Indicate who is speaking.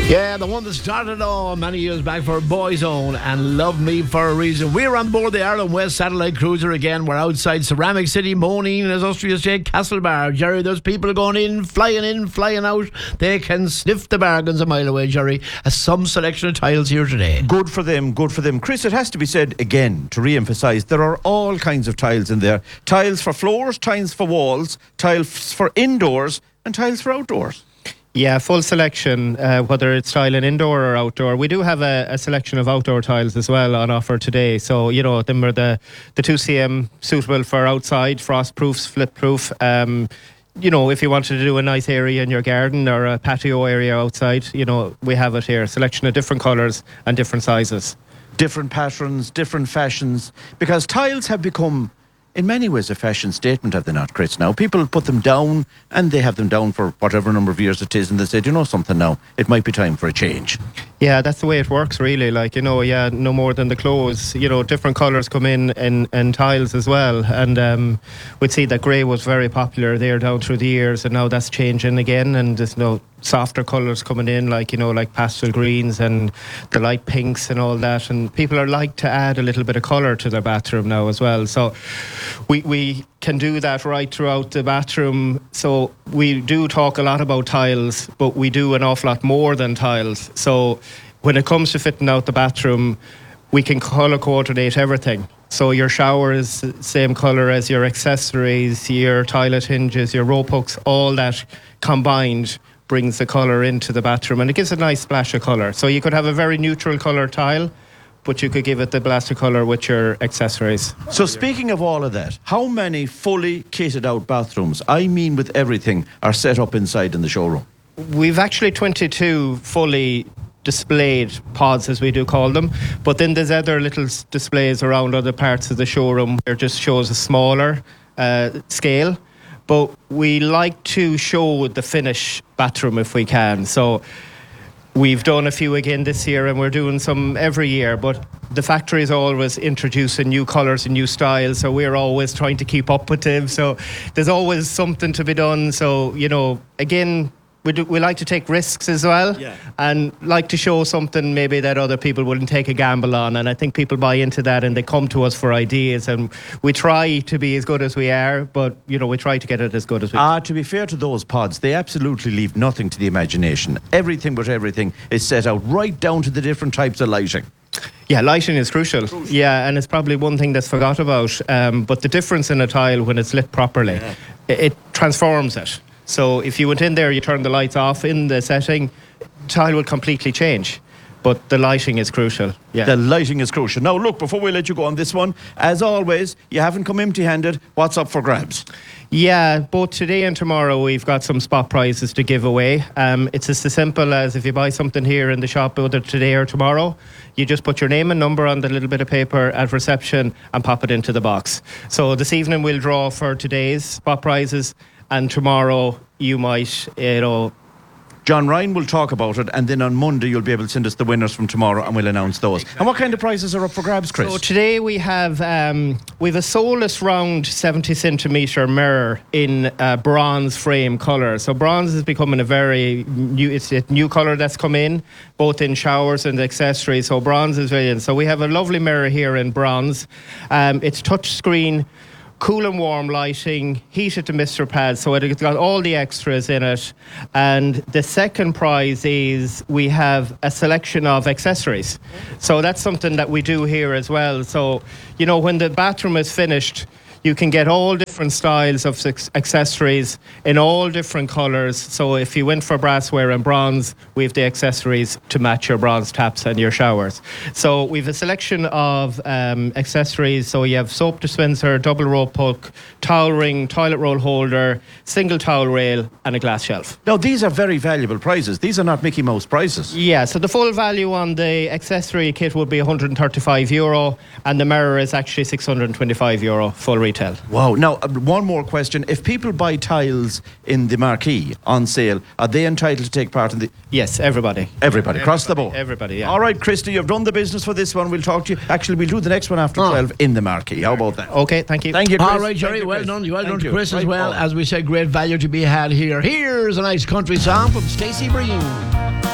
Speaker 1: Yeah, the one that started all many years back for Boys Own and Love Me for a Reason. We're on board the Ireland West Satellite Cruiser again. We're outside Ceramic City, Moline, as Austria State, Castlebar. Jerry, there's people going in, flying out. They can sniff the bargains a mile away, Jerry. Some selection of tiles here today.
Speaker 2: Good for them. Chris, it has to be said again, to re-emphasise, there are all kinds of tiles in there. Tiles for floors, tiles for walls, tiles for indoors, and tiles for outdoors.
Speaker 3: Yeah, full selection, whether it's tile in indoor or outdoor. We do have a selection of outdoor tiles as well on offer today. So, you know, them are the 2cm suitable for outside, frost-proof, slip-proof. You know, if you wanted to do a nice area in your garden or a patio area outside, you know, we have it here. Selection of different colours and different sizes.
Speaker 2: Different patterns, different fashions. Because tiles have become, in many ways, a fashion statement, have they not, Chris? Now, people put them down, and they have them down for whatever number of years it is, and they say, you know something now, it might be time for a change.
Speaker 3: Yeah, that's the way it works, really. Like, you know, yeah, no more than the clothes. You know, different colours come in tiles as well. And we'd see that grey was very popular there down through the years, and now that's changing again, and there's no softer colours coming in, like, you know, like pastel greens and the light pinks and all that. And people are like to add a little bit of colour to their bathroom now as well. So we can do that right throughout the bathroom. So we do talk a lot about tiles, but we do an awful lot more than tiles. So when it comes to fitting out the bathroom, we can colour coordinate everything. So your shower is the same colour as your accessories, your toilet hinges, your rope hooks, all that combined brings the colour into the bathroom, and it gives a nice splash of colour. So you could have a very neutral colour tile, but you could give it the blast of colour with your accessories.
Speaker 2: So speaking of all of that, how many fully kitted out bathrooms, I mean with everything, are set up inside in the showroom?
Speaker 3: We've actually 22 fully displayed pods, as we do call them, but then there's other little displays around other parts of the showroom where it just shows a smaller scale. But we like to show the finish bathroom if we can. So we've done a few again this year, and we're doing some every year. But the factory is always introducing new colours and new styles, so we're always trying to keep up with them. So there's always something to be done. So, you know, again, we like to take risks as well, and like to show something maybe that other people wouldn't take a gamble on. And I think people buy into that, and they come to us for ideas, and we try to be as good as we are, but, you know, we try to get it as good as we can.
Speaker 2: To be fair to those pods, they absolutely leave nothing to the imagination. Everything but everything is set out right down to the different types of lighting.
Speaker 3: Yeah, lighting is crucial. Yeah, and it's probably one thing that's forgot about. But the difference in a tile when it's lit properly, it transforms it. So if you went in there, you turn the lights off in the setting, tile will completely change. But the lighting is crucial. Yeah.
Speaker 2: The lighting is crucial. Now, look, before we let you go on this one, as always, you haven't come empty-handed. What's up for grabs?
Speaker 3: Yeah, both today and tomorrow we've got some spot prizes to give away. It's as simple as if you buy something here in the shop, either today or tomorrow, you just put your name and number on the little bit of paper at reception and pop it into the box. So this evening we'll draw for today's spot prizes, and tomorrow you might, you know,
Speaker 2: John Ryan will talk about it, and then on Monday you'll be able to send us the winners from tomorrow, and we'll announce those. And what kind of prizes are up for grabs, Chris?
Speaker 3: So today we have a soulless round 70 centimetre mirror in bronze frame colour. So bronze is becoming it's a new colour that's come in, both in showers and accessories. So bronze is brilliant. So we have a lovely mirror here in bronze. It's touch screen, cool and warm lighting, heated to mister pad, so it's got all the extras in it. And the second prize is we have a selection of accessories. So that's something that we do here as well. So, you know, when the bathroom is finished, you can get all different styles of accessories in all different colours. So if you went for brassware and bronze, we have the accessories to match your bronze taps and your showers. So we have a selection of accessories. So you have soap dispenser, double rope hook, towel ring, toilet roll holder, single towel rail, and a glass shelf.
Speaker 2: Now, these are very valuable prizes. These are not Mickey Mouse prizes.
Speaker 3: Yeah, so the full value on the accessory kit would be €135, and the mirror is actually €625 full retail.
Speaker 2: Wow. Now, one more question. If people buy tiles in the marquee on sale, are they entitled to take part in the...
Speaker 3: Yes, everybody.
Speaker 2: Everybody, across the board?
Speaker 3: Everybody, yeah.
Speaker 2: All right, Christy, you've done the business for this one. We'll talk to you. Actually, we'll do the next one after 12 in the marquee. How about that?
Speaker 3: Okay, thank you.
Speaker 2: Thank you, Chris.
Speaker 1: All right, Jerry, well done to Chris as well. As we said, great value to be had here. Here's a nice country song from Stacey Breen.